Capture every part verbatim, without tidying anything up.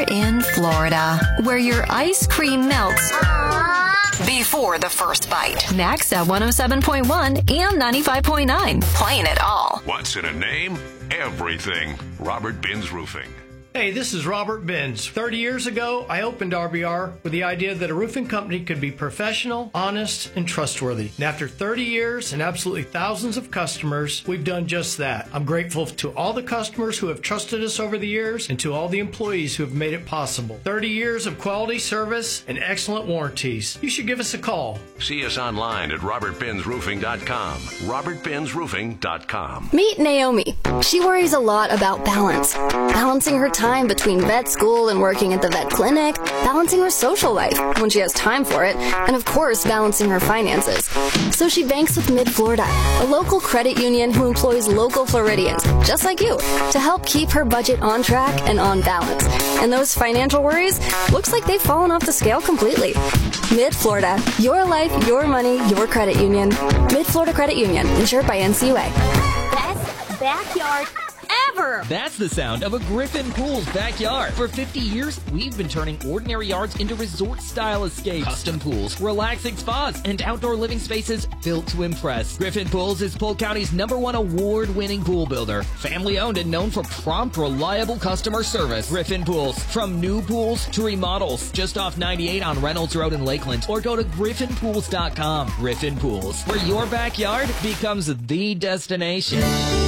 in Florida, where your ice cream melts before the first bite. Next at one oh seven point one and ninety-five point nine. Playing it all. What's in a name? Everything. Robert Binns Roofing. Hey, this is Robert Binns. thirty years ago, I opened R B R with the idea that a roofing company could be professional, honest, and trustworthy. And after thirty years and absolutely thousands of customers, we've done just that. I'm grateful to all the customers who have trusted us over the years and to all the employees who have made it possible. thirty years of quality service and excellent warranties. You should give us a call. See us online at robert binns roofing dot com. robert binns roofing dot com. Meet Naomi. She worries a lot about balance. Balancing her time between vet school and working at the vet clinic, balancing her social life when she has time for it, and of course, balancing her finances. So she banks with Mid-Florida, a local credit union who employs local Floridians, just like you, to help keep her budget on track and on balance. And those financial worries, looks like they've fallen off the scale completely. Mid-Florida, your life, your money, your credit union. Mid-Florida Credit Union, insured by N C U A. Best backyard ever! That's the sound of a Griffin Pools backyard. For fifty years, we've been turning ordinary yards into resort-style escapes. Custom pools, relaxing spas, and outdoor living spaces built to impress. Griffin Pools is Polk County's number one award-winning pool builder. Family-owned and known for prompt, reliable customer service. Griffin Pools. From new pools to remodels. Just off ninety-eight on Reynolds Road in Lakeland. Or go to griffin pools dot com. Griffin Pools, where your backyard becomes the destination.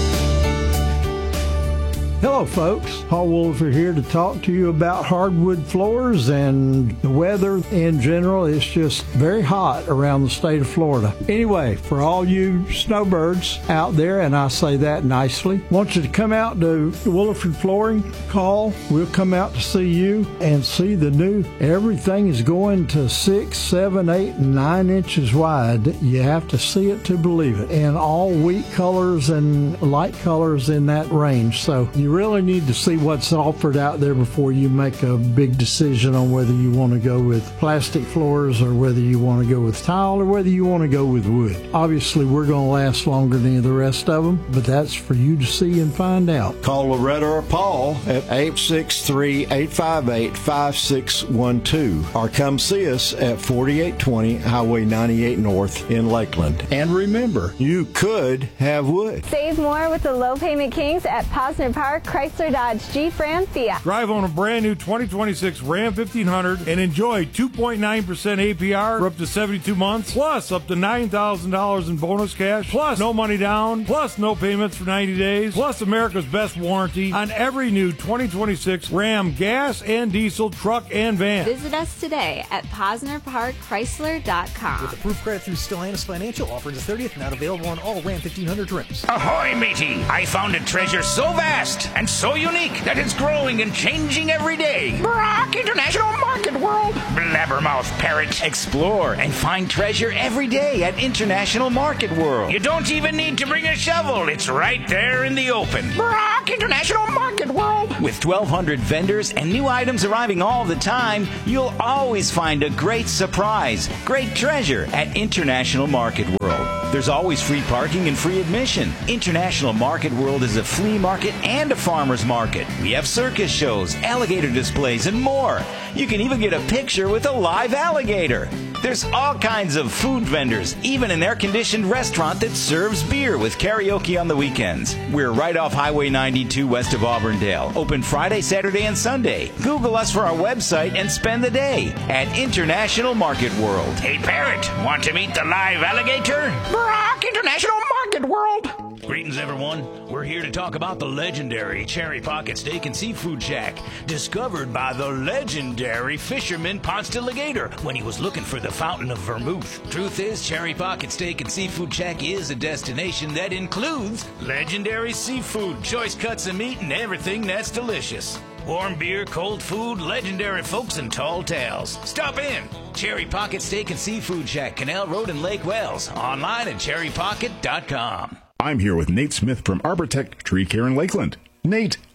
Hello, folks. Paul Woolford here to talk to you about hardwood floors and the weather in general. It's just very hot around the state of Florida. Anyway, for all you snowbirds out there, and I say that nicely, want you to come out to Woolford Flooring. Call. We'll come out to see you and see the new. Everything is going to six, seven, eight, and nine inches wide. You have to see it to believe it. And all wheat colors and light colors in that range. So you You really need to see what's offered out there before you make a big decision on whether you want to go with plastic floors or whether you want to go with tile or whether you want to go with wood. Obviously, we're going to last longer than any of the rest of them, but that's for you to see and find out. Call Loretta or Paul at eight six three, eight five eight, five six one two or come see us at forty-eight twenty Highway ninety-eight North in Lakeland. And remember, you could have wood. Save more with the low payment kings at Posner Park, Chrysler, Dodge, Jeep, Ram, Fiat. Drive on a brand new twenty twenty-six Ram fifteen hundred and enjoy two point nine percent A P R for up to seventy-two months, plus up to nine thousand dollars in bonus cash, plus no money down, plus no payments for ninety days, plus America's best warranty on every new twenty twenty-six Ram gas and diesel truck and van. Visit us today at Posner Park Chrysler dot com. With approved credit through Stellantis Financial, offer to thirtieth, not available on all Ram fifteen hundred trims. Ahoy, matey! I found a treasure so vast and so unique that it's growing and changing every day. Brock International Market World. Blabbermouth parrot. Explore and find treasure every day at International Market World. You don't even need to bring a shovel. It's right there in the open. Brock International Market World. With twelve hundred vendors and new items arriving all the time, you'll always find a great surprise, great treasure at International Market World. There's always free parking and free admission. International Market World is a flea market and a farmer's market. We have circus shows, alligator displays, and more. You can even get a picture with a live alligator. There's all kinds of food vendors, even an air-conditioned restaurant that serves beer with karaoke on the weekends. We're right off Highway ninety-two west of Auburndale. Open Friday, Saturday, and Sunday. Google us for our website and spend the day at International Market World. Hey, Parrot, want to meet the live alligator? Brock International Market World. Greetings, everyone. We're here to talk about the legendary Cherry Pocket Steak and Seafood Shack, discovered by the legendary fisherman Ponce de Legator when he was looking for the fountain of vermouth. Truth is, Cherry Pocket Steak and Seafood Shack is a destination that includes legendary seafood, choice cuts of meat, and everything that's delicious. Warm beer, cold food, legendary folks, and tall tales. Stop in. Cherry Pocket Steak and Seafood Shack, Canal Road in Lake Wells. Online at cherry pocket dot com. I'm here with Nate Smith from Arbortech Tree Care in Lakeland. Nate,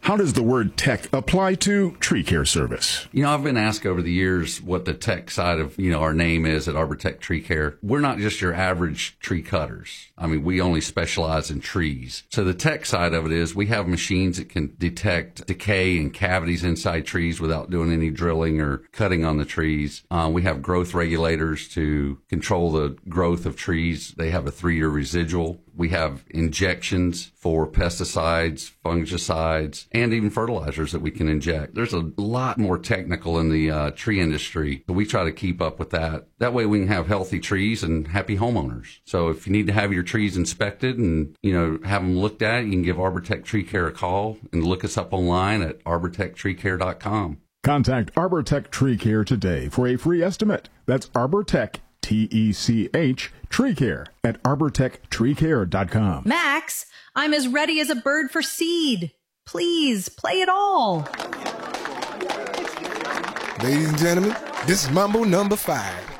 How does the word tech apply to tree care service? You know, I've been asked over the years what the tech side of, you know, our name is at ArborTech Tree Care. We're not just your average tree cutters. I mean, we only specialize in trees. So the tech side of it is we have machines that can detect decay and cavities inside trees without doing any drilling or cutting on the trees. Uh, we have growth regulators to control the growth of trees. They have a three-year residual. We have injections for pesticides, fungicides, and even fertilizers that we can inject. There's a lot more technical in the uh, tree industry, but we try to keep up with that. That way we can have healthy trees and happy homeowners. So if you need to have your trees inspected and, you know, have them looked at, you can give ArborTech Tree Care a call and look us up online at arbor tech tree care dot com. Contact ArborTech Tree Care today for a free estimate. That's ArborTech, T E C H, Tree Care at arbor tech tree care dot com. Max, I'm as ready as a bird for seed. Please, play it all. Ladies and gentlemen, this is Mambo number five.